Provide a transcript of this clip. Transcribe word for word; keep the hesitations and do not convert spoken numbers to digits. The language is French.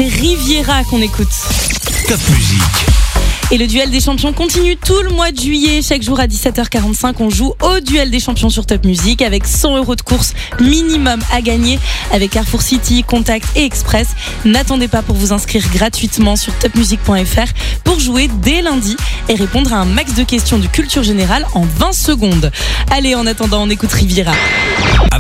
C'est Riviera qu'on écoute. Top Musique. Et le duel des champions continue tout le mois de juillet. Chaque jour à dix-sept heures quarante-cinq, on joue au duel des champions sur Top Music avec cent euros de course minimum à gagner avec Carrefour City, Contact et Express. N'attendez pas pour vous inscrire gratuitement sur top music point f r pour jouer dès lundi et répondre à un max de questions de culture générale en vingt secondes. Allez, en attendant, on écoute Riviera.